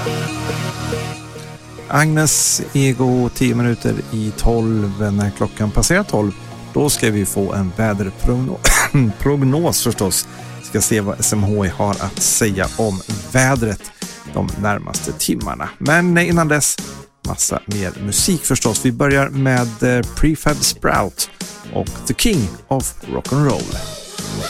Agnes Ego 10 minuter i 12 när klockan passerar 12. Då ska vi få en väderprognos förstås. Ska se vad SMHI har att säga om vädret de närmaste timmarna. Men innan dess massa mer musik förstås. Vi börjar med Prefab Sprout och The King of Rock'n'Roll.